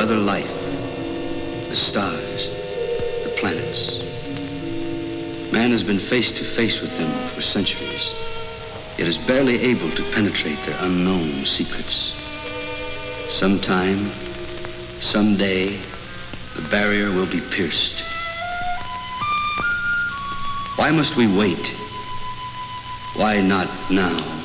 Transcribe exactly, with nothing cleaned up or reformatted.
other life, the stars, the planets. Man has been face to face with them for centuries, yet is barely able to penetrate their unknown secrets. Sometime, someday, the barrier will be pierced. Why must we wait? Why not now?